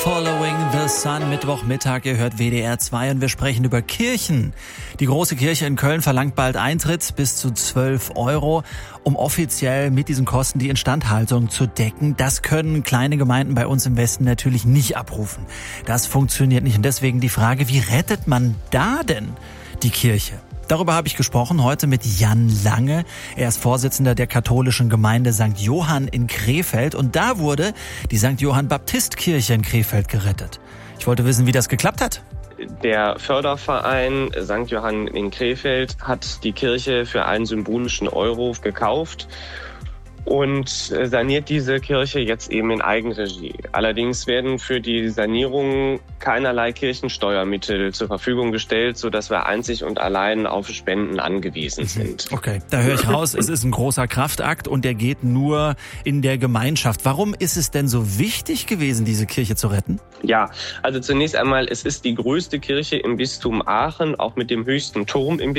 Following the Sun, Mittwochmittag, ihr hört WDR 2 und wir sprechen über Kirchen. Die große Kirche in Köln verlangt bald Eintritt bis zu 12 €, um offiziell mit diesen Kosten die Instandhaltung zu decken. Das können kleine Gemeinden bei uns im Westen natürlich nicht abrufen. Das funktioniert nicht und deswegen die Frage, wie rettet man da denn die Kirche? Darüber habe ich gesprochen heute mit Jan Lange. Er ist Vorsitzender der katholischen Gemeinde St. Johann in Krefeld. Und da wurde die St. Johann Baptistkirche in Krefeld gerettet. Ich wollte wissen, wie das geklappt hat. Der Förderverein St. Johann in Krefeld hat die Kirche für einen symbolischen Euro gekauft und saniert diese Kirche jetzt eben in Eigenregie. Allerdings werden für die Sanierung keinerlei Kirchensteuermittel zur Verfügung gestellt, sodass wir einzig und allein auf Spenden angewiesen sind. Okay, da höre ich raus, es ist ein großer Kraftakt und der geht nur in der Gemeinschaft. Warum ist es denn so wichtig gewesen, diese Kirche zu retten? Ja, also zunächst einmal, es ist die größte Kirche im Bistum Aachen, auch mit dem höchsten Turm im